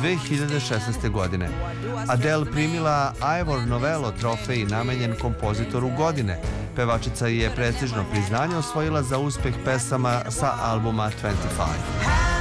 2016. godine. Adele primila Ivor Novello trofej namenjen kompozitoru godine. Pevačica je prestižno priznanje osvojila za uspeh pesama sa albuma 25.